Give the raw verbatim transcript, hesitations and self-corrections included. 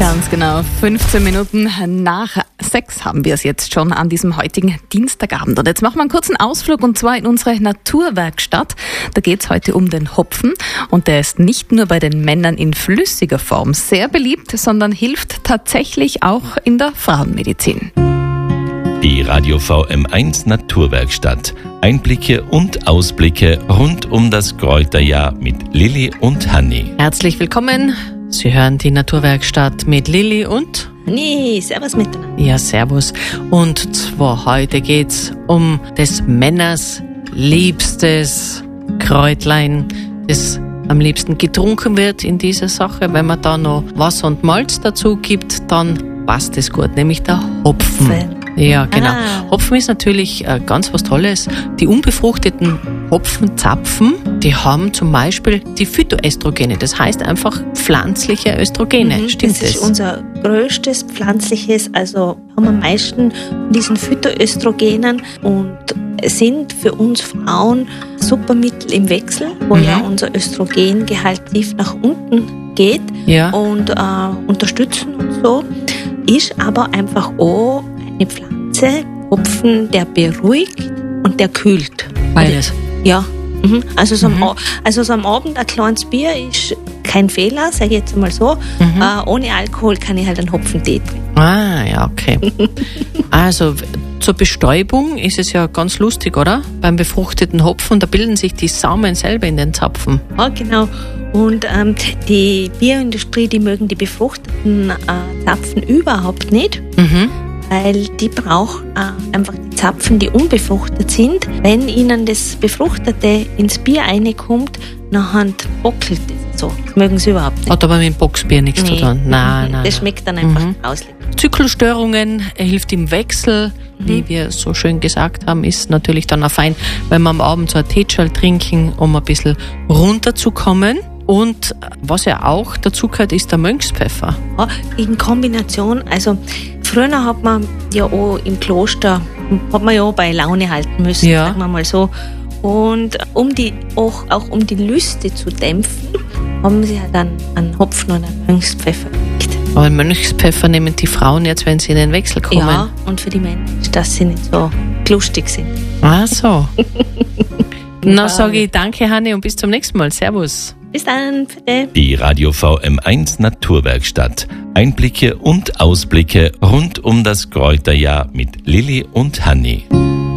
Ganz genau, fünfzehn Minuten nach sechs haben wir es jetzt schon an diesem heutigen Dienstagabend. Und jetzt machen wir einen kurzen Ausflug und zwar in unsere Naturwerkstatt. Da geht es heute um den Hopfen und der ist nicht nur bei den Männern in flüssiger Form sehr beliebt, sondern hilft tatsächlich auch in der Frauenmedizin. Die Radio V M eins Naturwerkstatt. Einblicke und Ausblicke rund um das Kräuterjahr mit Lilly und Hanni. Herzlich willkommen. Sie hören die Naturwerkstatt mit Lilly und Hanni. Servus miteinander. Ja, servus. Und zwar heute geht's um des Männers liebstes Kräutlein, das am liebsten getrunken wird in dieser Sache. Wenn man da noch Wasser und Malz dazu gibt, dann passt es gut, nämlich der Hopfen. Hopfen. Ja, genau. Ah. Hopfen ist natürlich äh, ganz was Tolles. Die unbefruchteten Hopfenzapfen, die haben zum Beispiel die Phytoöstrogene, das heißt einfach pflanzliche Östrogene. Mhm, Stimmt das? das? Das ist unser größtes pflanzliches, also haben wir am meisten von diesen Phytoöstrogenen und sind für uns Frauen Supermittel im Wechsel, wo Mhm. ja unser Östrogengehalt tief nach unten geht Ja. und äh, unterstützen und so. Ist aber einfach auch eine Pflanze, Hopfen, der beruhigt und der kühlt. Beides. Ja, mhm. also, so Mhm. am, also so am Abend ein kleines Bier ist kein Fehler, sage ich jetzt mal so. Mhm. Äh, ohne Alkohol kann ich halt einen Hopfentee trinken. Ah, ja, okay. Also zur Bestäubung ist es ja ganz lustig, oder? Beim befruchteten Hopfen, da bilden sich die Samen selber in den Zapfen. Ja, genau. Und ähm, die Bioindustrie, die mögen die befruchteten äh, Zapfen überhaupt nicht, Mhm. weil die brauchen äh, einfach die Zapfen, die unbefruchtet sind. Wenn ihnen das Befruchtete ins Bier reinkommt, nachher bockelt es so. Das mögen sie überhaupt nicht. Hat aber mit dem Boxbier nichts zu tun. Nein, Mhm. nein. Das schmeckt dann einfach Mhm. grauslich. Zyklusstörungen, er hilft im Wechsel, wie wir so schön gesagt haben, ist natürlich dann auch fein, wenn wir am Abend so ein Teeschal trinken, um ein bisschen runterzukommen. Und was ja auch dazu gehört, ist der Mönchspfeffer. Ja, in Kombination, also früher hat man ja auch im Kloster, hat man ja auch bei Laune halten müssen, Ja. sagen wir mal so. Und um die, auch, auch um die Lüste zu dämpfen, haben sie halt einen, einen Hopfen und einen Mönchspfeffer gelegt. Aber Mönchspfeffer nehmen die Frauen jetzt, wenn sie in den Wechsel kommen. Ja, und für die Männer ist, dass sie nicht so lustig sind. Ah, so. Na, sage ich danke, Hanni, und bis zum nächsten Mal. Servus. Bis dann, bitte. Die Radio V M eins Naturwerkstatt. Einblicke und Ausblicke rund um das Kräuterjahr mit Lilly und Hanni.